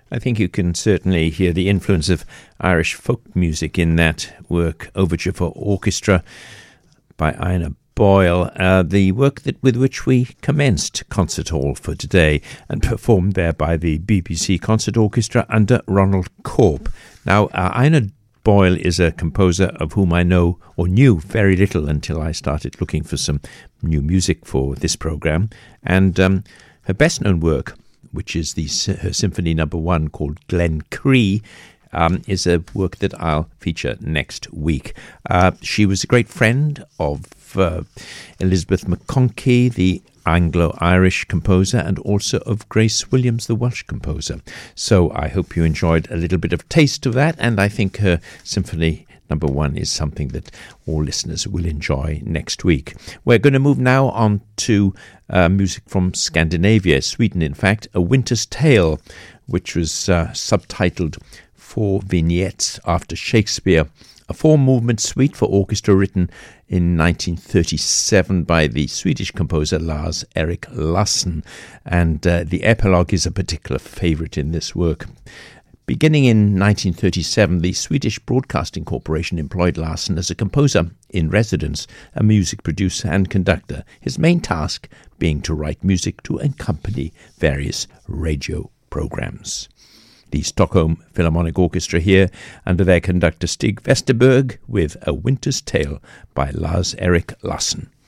I think you can certainly hear the influence of Irish folk music in that work, Overture for Orchestra by Ina Boyle, the work with which we commenced Concert Hall for today and performed there by the BBC Concert Orchestra under Ronald Corp. Now, Ina Boyle is a composer of whom I know or knew very little until I started looking for some new music for this programme, and her best-known work, which is her Symphony No. 1 called Glen Cree, is a work that I'll feature next week. She was a great friend of Elizabeth McConkie, the Anglo-Irish composer, and also of Grace Williams, the Welsh composer. So I hope you enjoyed a little bit of taste of that, and I think her Symphony No. 1 is something that all listeners will enjoy next week. We're going to move now on to music from Scandinavia, Sweden in fact, A Winter's Tale, which was subtitled Four Vignettes After Shakespeare, a four-movement suite for orchestra written in 1937 by the Swedish composer Lars Erik Larsson, and the epilogue is a particular favourite in this work. Beginning in 1937, the Swedish Broadcasting Corporation employed Larsson as a composer in residence, a music producer and conductor, his main task being to write music to accompany various radio programs. The Stockholm Philharmonic Orchestra here, under their conductor Stig Westerberg, with A Winter's Tale by Lars Erik Larsson.